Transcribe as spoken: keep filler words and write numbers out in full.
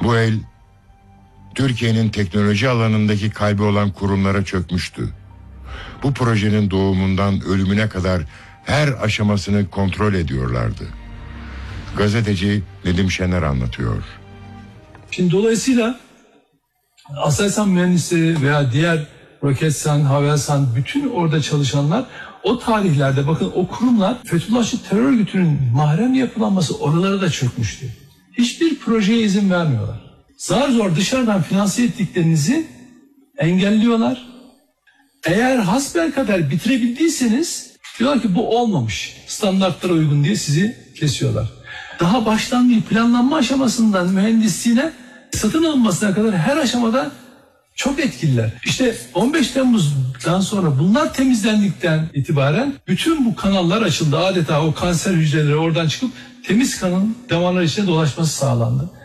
Bu el Türkiye'nin teknoloji alanındaki kalbi olan kurumlara çökmüştü. Bu projenin doğumundan ölümüne kadar her aşamasını kontrol ediyorlardı. Gazeteci Nedim Şener anlatıyor. Şimdi dolayısıyla Aselsan mühendisleri veya diğer Roketsan, Havelsan, bütün orada çalışanlar o tarihlerde bakın o kurumlar Fethullahçı terör örgütünün mahrem yapılanması oralara da çökmüştü. Hiçbir projeye izin vermiyorlar. Zar zor dışarıdan finanse ettiklerinizi engelliyorlar. Eğer hasbelkader bitirebildiyseniz diyorlar ki bu olmamış. Standartlara uygun diye sizi kesiyorlar. Daha baştan bir planlanma aşamasından mühendisliğine satın alınmasına kadar her aşamada çok etkililer. İşte on beş Temmuz'dan sonra bunlar temizlendikten itibaren bütün bu kanallar açıldı. Adeta o kanser hücreleri oradan çıkıp temiz kanın damarlar içine dolaşması sağlandı.